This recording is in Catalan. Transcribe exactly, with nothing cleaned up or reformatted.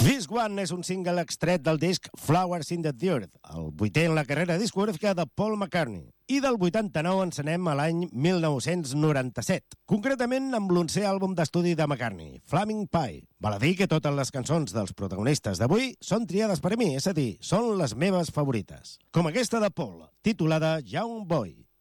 This One és un single extret del disc Flowers in the Earth, el vuitè en la carrera discogràfica de Paul McCartney. I del vuitanta-nou ens anem a l'any mil nou-cents noranta-set, concretament amb l'onzè àlbum d'estudi de McCartney, Flaming Pie. Val a dir que totes les cançons dels protagonistes d'avui són triades per a mi, és a dir, són les meves favorites. Com aquesta de Paul, titulada Young Boy.